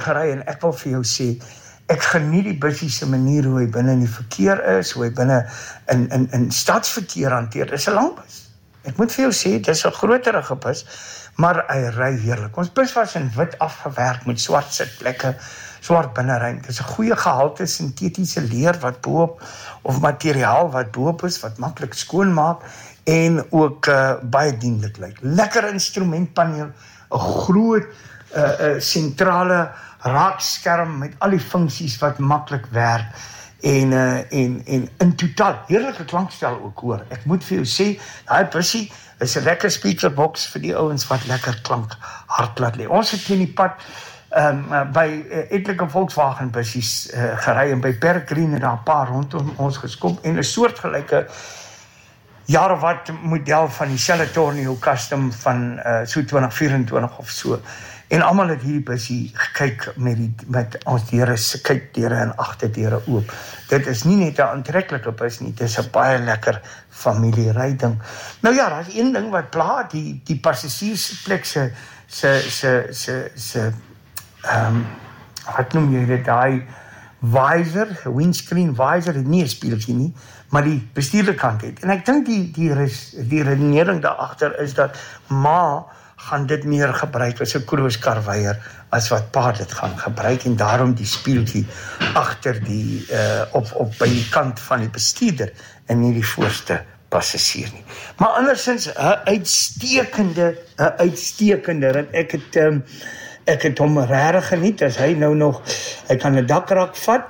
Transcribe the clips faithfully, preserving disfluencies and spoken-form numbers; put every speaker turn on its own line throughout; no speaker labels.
gery en ek wil vir jou sê, ek geniet die bussie se manier hoe hy binne in die verkeer is, hoe hy binne in, in, in stadsverkeer hanteer. Dit is 'n lang bus. Ek moet vir jou sê, dit is 'n groterige bus, maar hy ry heerlik. Ons bus was in wit afgewerk met swart sitplekke, swart binneruim. Dit is 'n goeie gehalte sintetiese leer wat boop, of materiaal wat boop is, wat maklik skoon maak, en ook uh, baie dienlik lyk. Lekker instrumentpaneel, 'n groot uh, uh, sentrale raakskerm met al die funksies wat maklik werk, en, uh, en, en in totaal, heerlike klankstel ook hoor. Ek moet vir jou sê, daai bussie is 'n lekker speakerbox vir die ouens wat lekker klank hard laat lê. Ons het teen die pad um, uh, by uh, etlike Volkswagen bussies uh, gery, en by Peregrine het daar 'n paar rondom ons geskop, en 'n soortgelyke jare wat model van die selfde Tornio Custom van uh, so twintig vyf-en-twintig of so. En almal het hierdie bussie gekyk met, die, met ons deure, se kykdeure en agterdeure oop. Dit is nie net 'n aantreklike bus nie, dit is 'n baie lekker familieryding. Nou ja, daar is een ding wat pla, die, die passasiersplek se, se, se, se, se, um, wat noem jy dit, daai visor, windscreen visor, het nie 'n spieeltjie nie, maar die bestuurderkant het. En ek dink die, die, die redenering daarachter is dat ma gaan dit meer gebruik as 'n krooskarweier as wat pa dit gaan gebruik, en daarom die spieeltjie agter die uh, op, op by die kant van die bestuurder en nie die voorste passasier nie. Maar andersins 'n uitstekende 'n uitstekende en ek het um, ek het hom regtig geniet as hy nou nog hy kan 'n dakrak vat.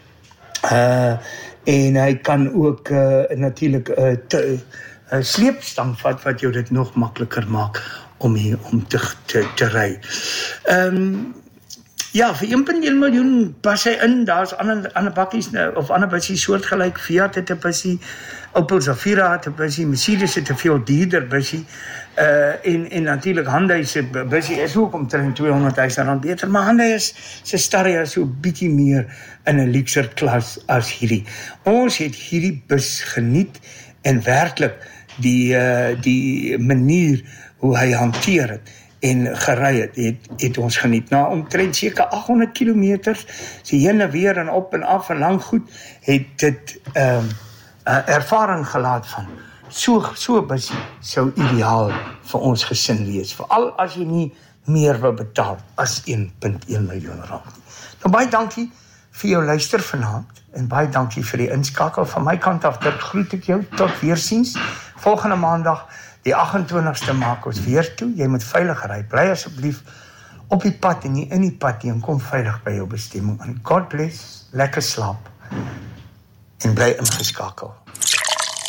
Uh en hy kan ook uh, natuurlik 'n uh, 'n uh, sleepstang vat wat jou dit nog makliker maak om hier om te te, te ry. Ehm um, ja, vir een komma een miljoen pas hy in. Daar's ander ander bakkies nou of ander bussies soortgelyk. Fiat het 'n bussie, Opel Zafira het 'n bussie, Mercedes het 'n veel duurder bussie. Uh en en natuurlik Hyundai se bussie is ook omtrent tweehonderdduisend rand beter, maar Hyundai is se Staria so bietjie meer in 'n luxer klas as hierdie. Ons het hierdie bus geniet en werklik die uh die manier hoe hy hanteer het en gery het, het, het ons geniet. Na omtrent seker agthonderd kilometers, so heen en weer en op en af en lang goed, het dit um, uh, ervaring gelaat van so, so bussie sou ideaal vir ons gesin wees, veral as jy nie meer wil betaal as een komma een miljoen rand. Nou baie dankie vir jou luister vanaand, en baie dankie vir die inskakel. Van my kant af, dit groet ek jou, tot weersiens, volgende maandag, die agt-en-twintigste maak ons weer toe. Jy moet veilig ry. Bly asseblief op die pad en nie in die pad nie, en kom veilig by jou bestemming. En God bless, lekker slaap en bly ingeskakel.